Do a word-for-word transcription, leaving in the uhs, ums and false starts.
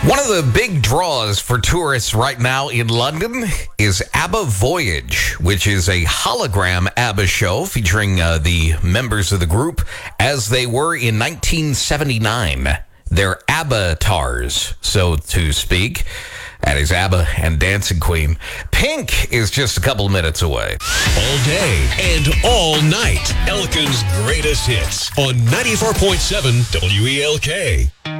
One of the big draws for tourists right now in London is ABBA Voyage, which is a hologram ABBA show featuring uh, the members of the group as they were in nineteen seventy-nine. They're avatars, so to speak. That is ABBA and Dancing Queen. Pink is just a couple minutes away. All day and all night. Elkin's greatest hits on ninety-four point seven W E L K.